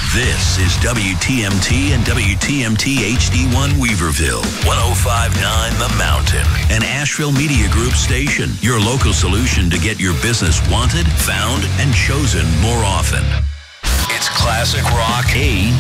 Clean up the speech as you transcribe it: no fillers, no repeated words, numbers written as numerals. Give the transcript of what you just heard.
This is WTMT and WTMT HD1 Weaverville, 105.9 The Mountain, an Asheville Media Group station, your local solution to get your business wanted, found, and chosen more often. It's classic rock.